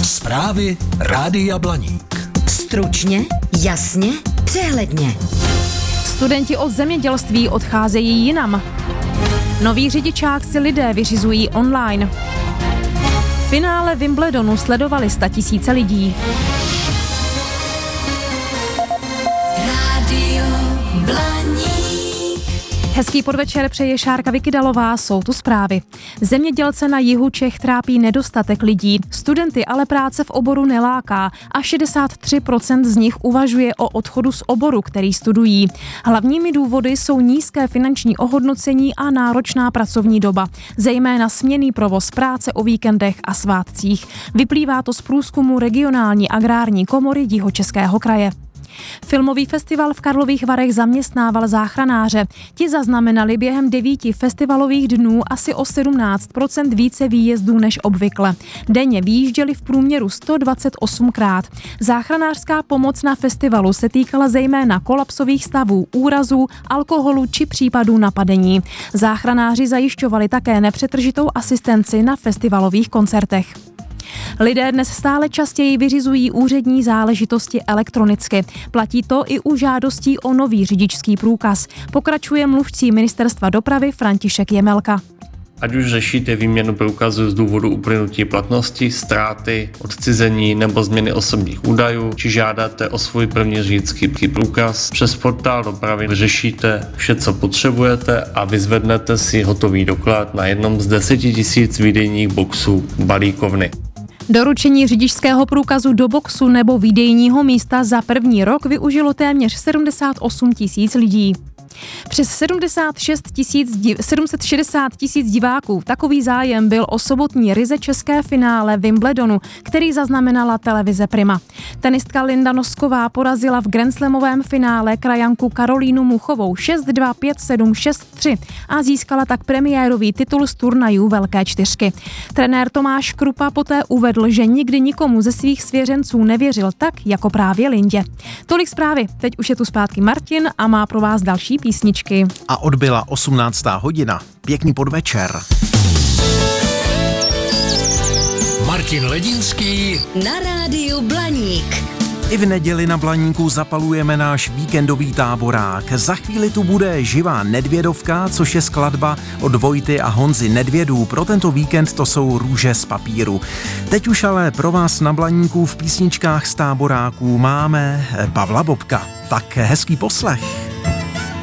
Zprávy Rádia Blaník. Stručně, jasně, přehledně. Studenti od zemědělství odcházejí jinam. Nový řidičák si lidé vyřizují online. Finále Wimbledonu sledovali 100 000 lidí. Rádio Blaník. Hezký podvečer přeje Šárka Vykydalová, jsou tu zprávy. Zemědělce na jihu Čech trápí nedostatek lidí, studenty ale práce v oboru neláká a 63% z nich uvažuje o odchodu z oboru, který studují. Hlavními důvody jsou nízké finanční ohodnocení a náročná pracovní doba, zejména směnný provoz práce o víkendech a svátcích. Vyplývá to z průzkumu regionální agrární komory Jihočeského kraje. Filmový festival v Karlových Varech zaměstnával záchranáře. Ti zaznamenali během 9 festivalových dnů asi o 17% více výjezdů než obvykle. Denně vyjížděli v průměru 128krát. Záchranářská pomoc na festivalu se týkala zejména kolapsových stavů, úrazů, alkoholu či případů napadení. Záchranáři zajišťovali také nepřetržitou asistenci na festivalových koncertech. Lidé dnes stále častěji vyřizují úřední záležitosti elektronicky. Platí to i u žádostí o nový řidičský průkaz. Pokračuje mluvčí Ministerstva dopravy František Jemelka. Ať už řešíte výměnu průkazu z důvodu uplynutí platnosti, ztráty, odcizení nebo změny osobních údajů, či žádáte o svůj první řidičský průkaz, přes portál dopravy řešíte vše, co potřebujete a vyzvednete si hotový doklad na jednom z 10 000 výdejních boxů balíkovny. Doručení řidičského průkazu do boxu nebo výdejního místa za první rok využilo téměř 78 000 lidí. Přes 760 000 diváků. Takový zájem byl o sobotní ryze české finále Wimbledonu, který zaznamenala televize Prima. Tenistka Linda Nosková porazila v grandslamovém finále krajanku Karolínu Muchovou 6-2, 5-7, 6-3 a získala tak premiérový titul z turnajů Velké čtyřky. Trenér Tomáš Krupa poté uvedl, že nikdy nikomu ze svých svěřenců nevěřil tak, jako právě Lindě. Tolik zprávy. Teď už je tu zpátky Martin a má pro vás další písničky. A odbyla 18. hodina. Pěkný podvečer. Martin Ledínský Na rádiu Blaník. I v neděli na Blaníku zapalujeme náš víkendový táborák. Za chvíli tu bude živá Nedvědovka, což je skladba od Vojty a Honzy Nedvědů. Pro tento víkend to jsou Růže z papíru. Teď už ale pro vás na Blaníku v písničkách z táboráků máme Pavla Bobka. Tak hezký poslech.